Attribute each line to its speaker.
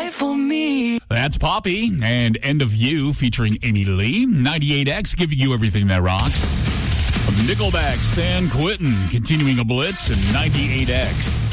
Speaker 1: life for me.
Speaker 2: That's Poppy and End of You featuring Amy Lee. 98X giving you everything that rocks. From Nickelback, San Quentin continuing a blitz and 98X.